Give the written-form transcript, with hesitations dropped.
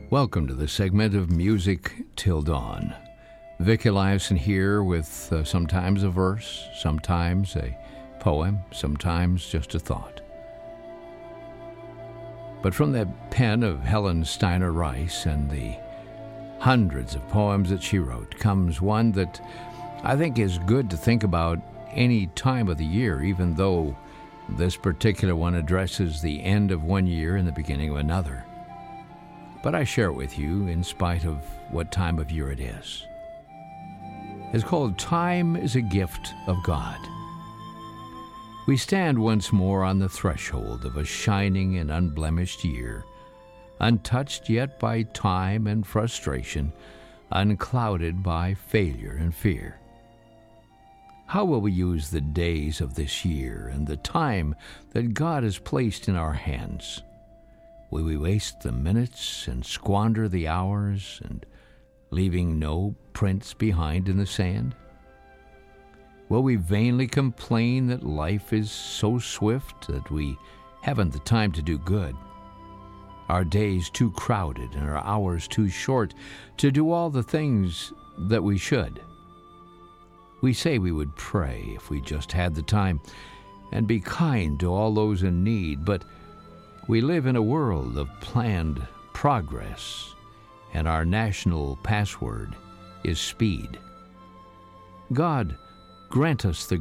Welcome to the segment of Music Till Dawn. Vic Eliason here with sometimes a verse, sometimes a poem, sometimes just a thought. But from the pen of Helen Steiner Rice and the hundreds of poems that she wrote comes one that I think is good to think about any time of the year, even though this particular one addresses the end of one year and the beginning of another. But I share it with you in spite of what time of year it is. It's called Time is a Gift of God. We stand once more on the threshold of a shining and unblemished year, untouched yet by time and frustration, unclouded by failure and fear. How will we use the days of this year and the time that God has placed in our hands? Will we waste the minutes and squander the hours and leaving no prints behind in the sand? Will we vainly complain that life is so swift that we haven't the time to do good? Our days too crowded and our hours too short to do all the things that we should? We say we would pray if we just had the time and be kind to all those in need, but we live in a world of planned progress, and our national password is speed. God, grant us the